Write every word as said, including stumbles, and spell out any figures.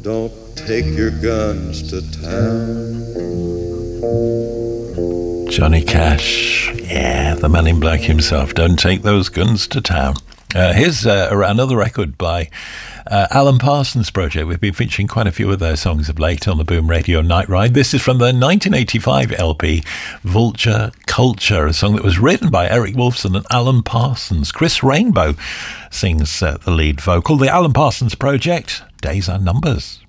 Don't take your guns to town. Johnny Cash, yeah, the man in black himself. Don't take those guns to town. Uh, here's uh, another record by uh, Alan Parsons Project. We've been featuring quite a few of their songs of late on the Boom Radio Night Ride. This is from the nineteen eighty-five L P, Vulture Culture, a song that was written by Eric Woolfson and Alan Parsons. Chris Rainbow sings uh, the lead vocal. The Alan Parsons Project, Days Are Numbers.